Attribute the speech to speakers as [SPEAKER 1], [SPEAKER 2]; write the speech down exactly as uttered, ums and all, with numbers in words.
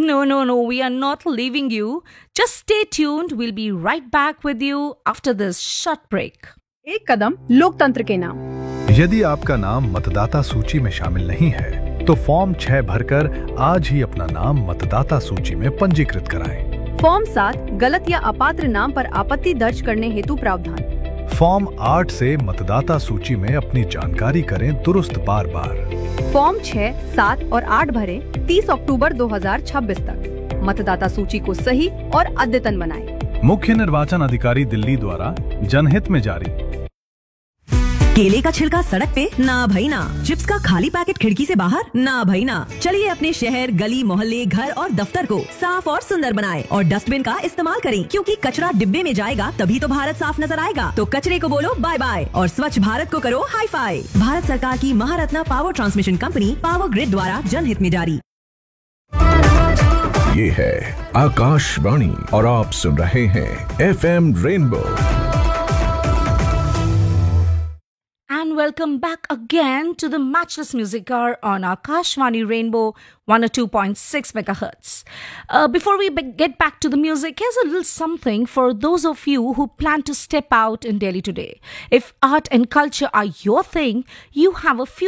[SPEAKER 1] No, no, no, we are not leaving you. Just stay tuned. We'll be right back with you after this short break.
[SPEAKER 2] एक कदम लोकतंत्र के नाम।
[SPEAKER 3] यदि आपका नाम मतदाता सूची में शामिल नहीं है तो फॉर्म छह भरकर आज ही अपना नाम मतदाता सूची में पंजीकृत कराएं।
[SPEAKER 2] फॉर्म सात गलत या अपात्र नाम पर आपत्ति दर्ज करने हेतु प्रावधान।
[SPEAKER 3] फॉर्म आठ से मतदाता सूची में अपनी जानकारी करें दुरुस्त बार बार।
[SPEAKER 2] फॉर्म छह, सात और आठ भरें तीस अक्टूबर दो हज़ार छब्बीस तक। मतदाता सूची को सही और अद्यतन बनाएं।
[SPEAKER 3] मुख्य निर्वाचन अधिकारी दिल्ली द्वारा जनहित में जारी।
[SPEAKER 4] केले का छिलका सड़क पे ना भाई ना, चिप्स का खाली पैकेट खिड़की से बाहर ना भाई ना। चलिए अपने शहर, गली, मोहल्ले, घर और दफ्तर को साफ और सुंदर बनाएं और डस्टबिन का इस्तेमाल करें, क्योंकि कचरा डिब्बे में जाएगा तभी तो भारत साफ नजर आएगा। तो कचरे को बोलो बाय बाय और स्वच्छ भारत को करो हाई फाई। भारत सरकार की Maharatna power transmission company power grid द्वारा जनहित में जारी।
[SPEAKER 5] ये है आकाशवाणी और आप सुन रहे हैं F M rainbow.
[SPEAKER 1] And welcome back again to the Matchless Music Hour on Akashvani Rainbow one oh two point six megahertz. Uh, before we be- get back to the music, here's a little something for those of you who plan to step out in Delhi today. If art and culture are your thing, you have a few